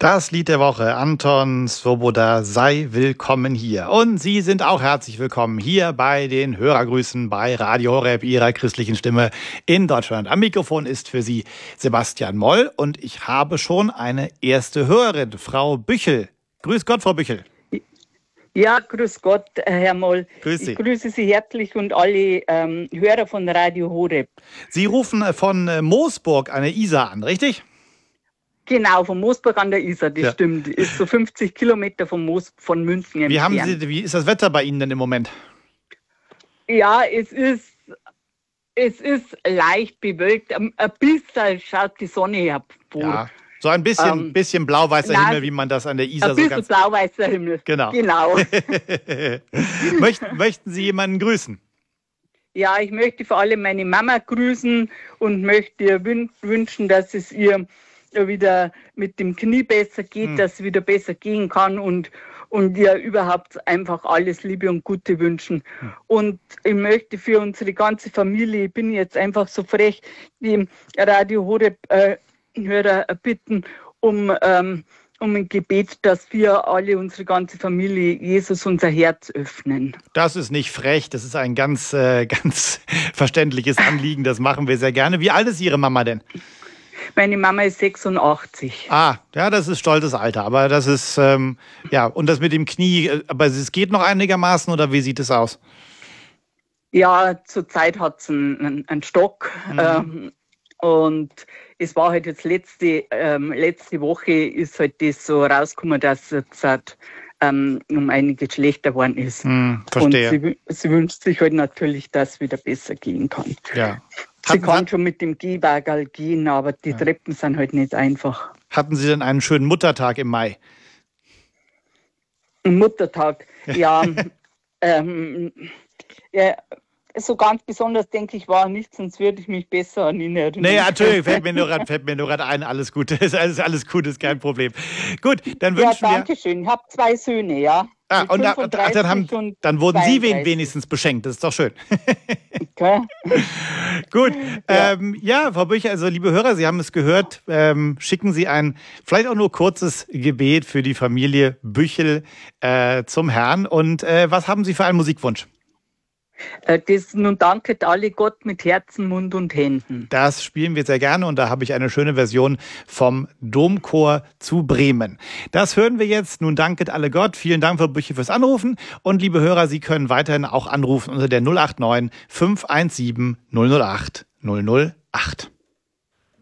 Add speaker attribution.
Speaker 1: Das Lied der Woche, Anton Swoboda, sei willkommen hier. Und Sie sind auch herzlich willkommen hier bei den Hörergrüßen bei Radio Horeb, Ihrer christlichen Stimme in Deutschland. Am Mikrofon ist für Sie Sebastian Moll und ich habe schon eine erste Hörerin, Frau Büchel. Grüß Gott, Frau Büchel.
Speaker 2: Ja, grüß Gott, Herr Moll.
Speaker 1: Grüß Sie.
Speaker 2: Ich grüße Sie herzlich und alle Hörer von Radio Horeb.
Speaker 1: Sie rufen von Moosburg an der Isar an, richtig?
Speaker 2: Genau, von Moosburg an der Isar, das stimmt. Ist so 50 Kilometer von München entfernt.
Speaker 1: Wie ist das Wetter bei Ihnen denn im Moment?
Speaker 2: Ja, es ist leicht bewölkt. Ein bisschen schaut die Sonne hervor.
Speaker 1: Ja, so ein bisschen blau-weißer Himmel, wie man das an der Isar so ganz...
Speaker 2: Ein bisschen blau-weißer Himmel.
Speaker 1: Genau. Möchten Sie jemanden grüßen?
Speaker 2: Ja, ich möchte vor allem meine Mama grüßen und möchte ihr wünschen, dass es ihr wieder mit dem Knie besser geht, dass sie wieder besser gehen kann und ihr überhaupt einfach alles Liebe und Gute wünschen. Und ich möchte für unsere ganze Familie, ich bin jetzt einfach so frech, die Radio Horeb Hörer bitten um ein Gebet, dass wir alle, unsere ganze Familie, Jesus unser Herz öffnen.
Speaker 1: Das ist nicht frech, das ist ein ganz verständliches Anliegen, das machen wir sehr gerne. Wie alt ist Ihre Mama denn?
Speaker 2: Meine Mama ist 86.
Speaker 1: Ah, ja, das ist stolzes Alter, aber das ist, und das mit dem Knie, aber es geht noch einigermaßen oder wie sieht es aus?
Speaker 2: Ja, zurzeit hat es einen Stock und es war halt jetzt letzte Woche ist halt das so rausgekommen, dass es halt, um einiges schlechter geworden ist.
Speaker 1: Verstehe.
Speaker 2: Und sie wünscht sich halt natürlich, dass es wieder besser gehen kann.
Speaker 1: Ja.
Speaker 2: Sie kann schon mit dem Gehwagel gehen, aber die Treppen sind halt nicht einfach.
Speaker 1: Hatten Sie denn einen schönen Muttertag im Mai?
Speaker 2: Muttertag, ja. So ganz besonders, denke ich, war nicht, sonst würde ich mich besser an ihn erinnern.
Speaker 1: Nee, natürlich, fällt mir nur gerade ein, alles gut, alles gut, ist kein Problem. Gut, dann wünschen wir...
Speaker 2: Ja, danke schön, ich habe 2 Söhne, ja.
Speaker 1: Und dann wurden Sie wenigstens beschenkt, das ist doch schön.
Speaker 2: Okay.
Speaker 1: Gut, Frau Bücher, also liebe Hörer, Sie haben es gehört, schicken Sie ein vielleicht auch nur kurzes Gebet für die Familie Büchel zum Herrn. Und was haben Sie für einen Musikwunsch?
Speaker 2: Das nun danket alle Gott mit Herzen, Mund und Händen.
Speaker 1: Das spielen wir sehr gerne und da habe ich eine schöne Version vom Domchor zu Bremen. Das hören wir jetzt. Nun danket alle Gott. Vielen Dank, Frau Büchel, fürs Anrufen. Und liebe Hörer, Sie können weiterhin auch anrufen unter der 089 517 008 008.